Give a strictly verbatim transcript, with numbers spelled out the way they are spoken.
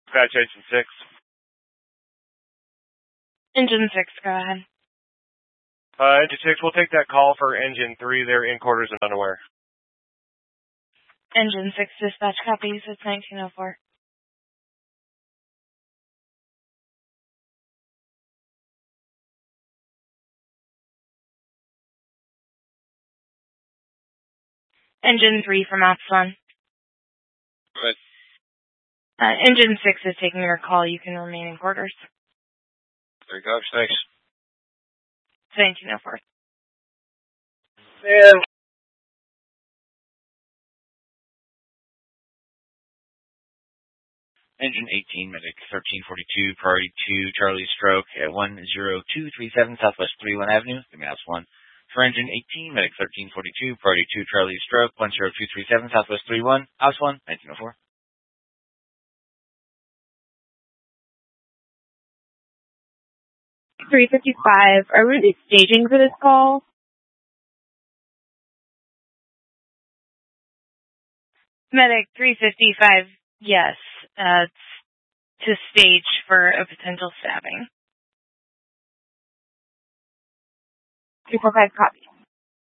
Dispatch Engine six. Engine six, go ahead. Uh, Engine six, we'll take that call for Engine three. They're in quarters and unaware. Engine six, dispatch copies. It's nineteen oh four. Engine three from Ops one. Go ahead. Uh, Engine six is taking your call. You can remain in quarters. There you go. Thanks. nineteen oh four. And Engine eighteen, medic thirteen forty-two, priority two, Charlie Stroke at one zero two three seven Southwest thirty-one Avenue. Give me Ops one. For Engine eighteen, medic thirteen forty-two, priority two, Charlie Stroke, one zero two three seven Southwest thirty-one, Ops one, nineteen oh four. three fifty-five. Are we staging for this call? Medic three fifty-five, yes. Uh, it's to stage for a potential stabbing. three four five, copy.